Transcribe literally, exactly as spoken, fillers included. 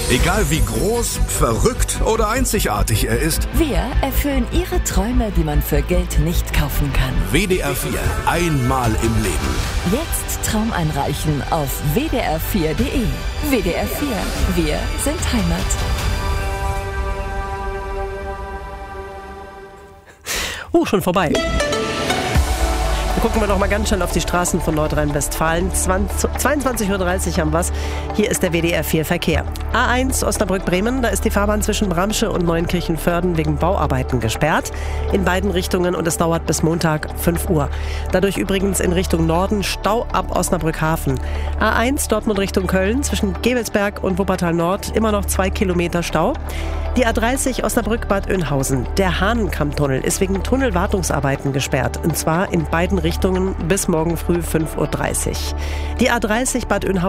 Egal wie groß, verrückt oder einzigartig er ist, Wir erfüllen Ihre Träume, die man für Geld nicht kaufen kann. W D R vier, einmal im Leben. Jetzt Traum einreichen auf w d r vier punkt d e. W D R vier, wir sind Heimat. Oh, schon vorbei. Gucken wir noch mal ganz schnell auf die Straßen von Nordrhein-Westfalen. zweiundzwanzig Uhr dreißig haben wir's. Hier ist der W D R vier Verkehr. A eins Osnabrück-Bremen, da ist die Fahrbahn zwischen Bramsche und Neunkirchen-Vörden wegen Bauarbeiten gesperrt. In beiden Richtungen und es dauert bis Montag fünf Uhr. Dadurch übrigens in Richtung Norden Stau ab Osnabrück-Hafen. A eins Dortmund Richtung Köln zwischen Gevelsberg und Wuppertal Nord immer noch zwei Kilometer Stau. Die A dreißig Osnabrück-Bad Oeynhausen. Der Hahnenkammtunnel ist wegen Tunnelwartungsarbeiten gesperrt. Und zwar in beiden Richtungen bis morgen früh fünf Uhr dreißig. Die A dreißig Bad Oeynhausen